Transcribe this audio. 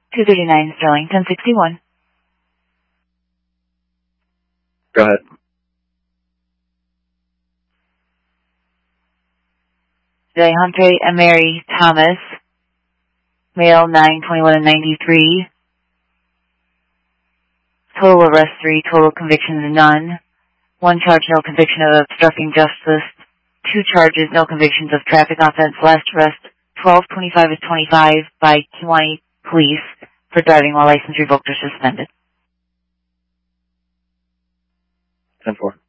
239 Sterling, 1061. Go ahead. Hunter and Mary Thomas, male, 9/21 and 93. Total arrest 3, total convictions none. 1 charge, no conviction of obstructing justice. 2 charges, no convictions of traffic offense. Last arrest, 12/25 of 25 by Kewanee Police for driving while license revoked or suspended. 10-4.